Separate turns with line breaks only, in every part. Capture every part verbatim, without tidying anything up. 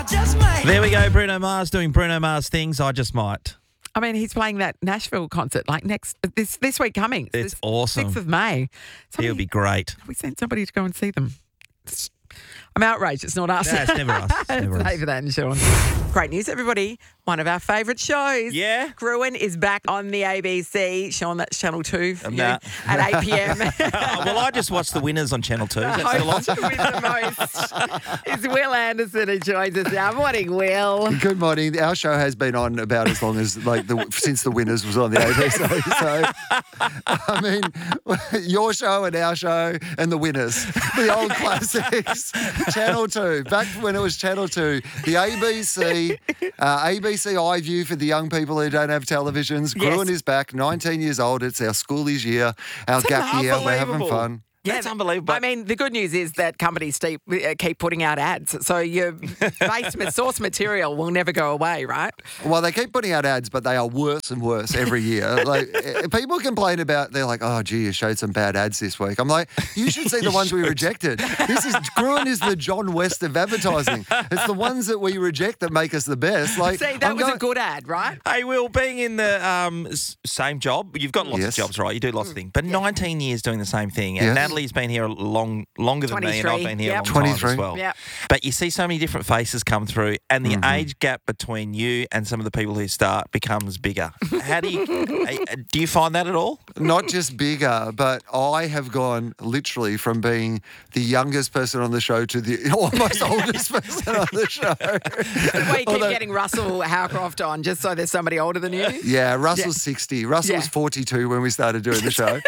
just might.
There we go, Bruno Mars doing Bruno Mars things. I just might.
I mean, he's playing that Nashville concert like next this this week coming.
It's
this
awesome.
sixth of May. Somebody,
He'll be great.
Have we sent somebody to go and see them? It's- I'm outraged. It's not us.
No, it's never us. It's never us.
Save that, and Sean. Great news, everybody. One of our favourite shows.
Yeah?
Gruen is back on the A B C. Sean, that's Channel two for you
Nah.
at eight p.m.
Oh, well, I just watched the winners on Channel two. That's still on.
Host with the most is Will Anderson who joins us now. Morning, Will.
Good morning. Our show has been on about as long as like the since the Winners was on the A B C. So I mean, your show and our show and the Winners, the old classics. Channel two, back when it was Channel two, the A B C, uh, A B C iView for the young people who don't have televisions.
Yes.
Gruen is back, nineteen years old. It's our schoolies year, our
That's
gap year. We're having
unbelievable.
fun.
That's unbelievable.
I mean, the good news is that companies keep, uh, keep putting out ads, so your base source material will never go away, right?
Well, they keep putting out ads, but they are worse and worse every year. Like eh, people complain about, they're like, "Oh, gee, you showed some bad ads this week." I'm like, you should see the ones we rejected. This is Gruen is the John West of advertising. It's the ones that we reject that make us the best. Like,
See, that
I'm
was
going-
a good ad, right?
Hey, Will, being in the um, s- same job, you've got lots
Yes.
of jobs, right? You do lots of things. But nineteen years doing the same thing. And
Yes.
Natalie's been here long, longer than me, and I've
twenty-three,
been here
yep.
a long time as
twenty-three.
well.
Yep.
But you see so many different faces come through, and the
Mm-hmm.
age gap between you and some of the people who start becomes bigger. How do you eh, do you find that at all?
Not just bigger, but I have gone literally from being the youngest person on the show to the almost oldest person on the show.
We keep
Although-
getting Russell Howcroft on just so there's somebody older than you.
Yeah, Russell's sixty. Russell
Yeah.
was forty-two when we started doing the show.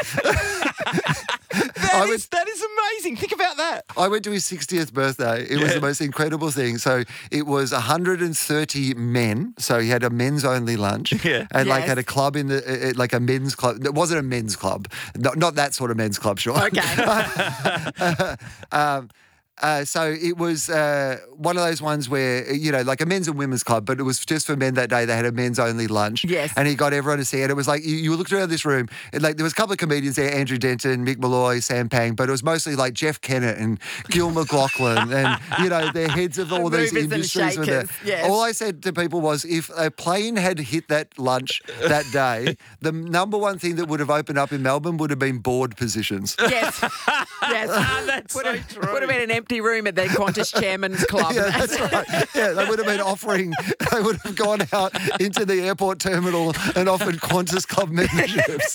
That,
I
is,
would-
that is amazing. Think about that.
I went to his sixtieth birthday. It was
Yeah.
the most incredible thing. So it was one hundred thirty men. So he had a men's only lunch.
Yeah.
And like
Yes.
had a club in the, uh, uh, like a men's club. It wasn't a men's club. Not, not that sort of men's club, sure.
Okay.
um, Uh, so it was uh, one of those ones where, you know, like a men's and women's club, but it was just for men that day. They had a men's only lunch.
Yes.
And he got everyone to see it. It was like, you, you looked around this room, and like there was a couple of comedians there, Andrew Denton, Mick Malloy, Sam Pang, but it was mostly like Jeff Kennett and Gil McLaughlin and, you know, the heads of all these
Movers and
industries. Were there.
shakers, yes.
All I said to people was, if a plane had hit that lunch that day, the number one thing that would have opened up in Melbourne would have been board positions.
Yes. Yes.
that's
would
so
have,
true.
Would have been an empty room at the Qantas Chairman's Club.
Yeah, that's right. Yeah, they would have been offering, they would have gone out into the airport terminal and offered Qantas Club memberships.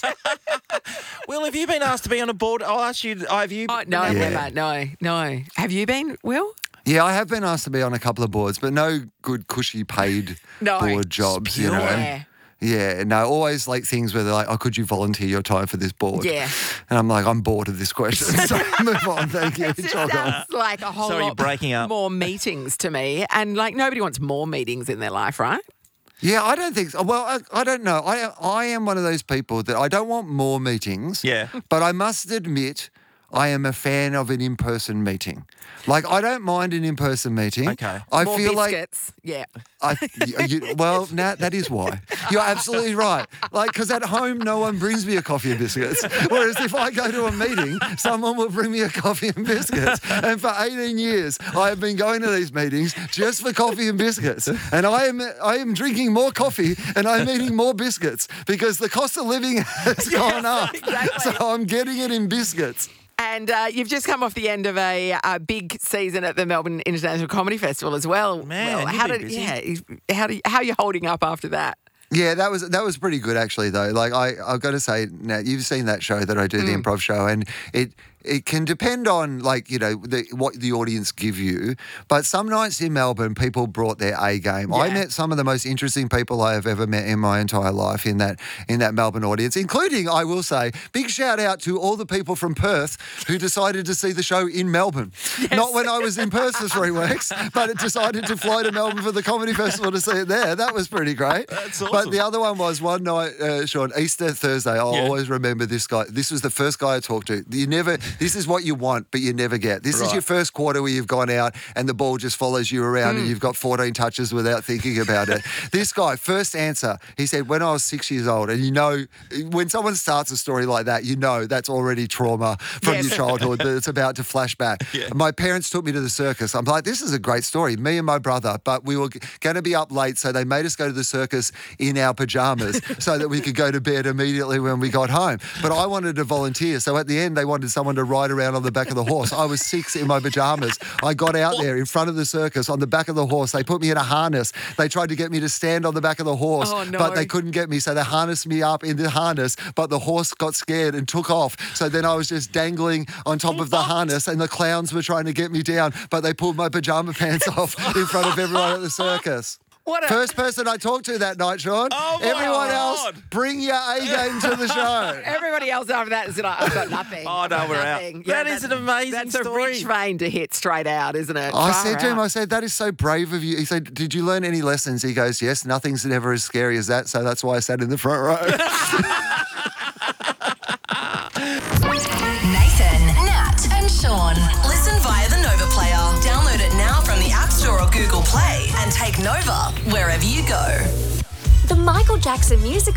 Will, have you been asked to be on a board? I'll ask you, have you?
Oh, no,
Yeah.
never. No, no. Have you been, Will?
Yeah, I have been asked to be on a couple of boards, but no good, cushy paid
No.
board jobs, you know.
Yeah.
Yeah, no, always like things where they're like, oh, could you volunteer your time for this board?
Yeah.
And I'm like, I'm bored of this question. So move on, thank you.
It just
Jog on.
sounds like a whole
Sorry,
lot
you're breaking up.
more meetings to me. And like nobody wants more meetings in their life, right?
Yeah, I don't think so. Well, I, I don't know. I I am one of those people that I don't want more meetings.
Yeah.
But I must admit, I am a fan of an in-person meeting. Like, I don't mind an in-person meeting.
Okay.
I
more
feel like
biscuits. Yeah.
I, you, you- well, Nat, that is why. You're absolutely right. Like, because at home, no one brings me a coffee and biscuits. Whereas if I go to a meeting, someone will bring me a coffee and biscuits. And for eighteen years, I have been going to these meetings just for coffee and biscuits. And I am I am drinking more coffee and I'm eating more biscuits because the cost of living has gone up.
exactly.
So I'm getting it in biscuits.
And uh, you've just come off the end of a, a big season at the Melbourne International Comedy Festival as well.
Man,
well,
you've
how
been
did
busy.
yeah? How do you, how are you holding up after that?
Yeah, that was that was pretty good actually though. Like I I've got to say, now you've seen that show that I do,
Mm.
the improv show, and it it can depend on like, you know, the, what the audience give you. But some nights in Melbourne, people brought their A game. I
Yeah.
met some of the most interesting people I have ever met in my entire life in that in that Melbourne audience, including, I will say, big shout out to all the people from Perth who decided to see the show in Melbourne. Not when I was in Perth for three weeks, but it decided to fly to Melbourne for the comedy festival to see it there. That was pretty great.
That's
But
awesome.
the other one was one night, uh, Sean, Easter Thursday. I'll
Yeah.
always remember this guy. This was the first guy I talked to. You never. This is what you want, but you never get. This is
Right.
your first quarter where you've gone out and the ball just follows you around and you've got fourteen touches without thinking about it. This guy, first answer, he said, when I was six years old, and you know, when someone starts a story like that, you know that's already trauma from
Yes.
your childhood that it's about to flash back.
Yeah.
My parents took me to the circus. I'm like, this is a great story. Me and my brother, but we were going to be up late, so they made us go to the circus in our pajamas so that we could go to bed immediately when we got home. But I wanted to volunteer, so at the end they wanted someone to ride around on the back of the horse. I was six in my pajamas. I got out there in front of the circus on the back of the horse. They put me in a harness. They tried to get me to stand on the back of the horse,
Oh, no.
but they couldn't get me, so they harnessed me up in the harness, but the horse got scared and took off. So then I was just dangling on top of the harness and the clowns were trying to get me down, but they pulled my pajama pants off in front of everyone at the circus.
What a-
First person I talked to that night, Sean.
Oh, my
Everyone else,
God.
bring your A game to the show.
Everybody else after that is like, I've got nothing.
Oh,
I've
no,
got
we're out.
nothing.
That is an amazing
That's a
story.
rich vein to hit straight out, isn't it?
I
Far
said to him,
out.
I said, that is so brave of you. He said, did you learn any lessons? He goes, yes, nothing's ever as scary as that, so that's why I sat in the front row.
Nathan, Nat, and Sean. Listen via the Nova Player. Download it now from the App Store or Google Play and take Nova wherever you go.
The Michael Jackson music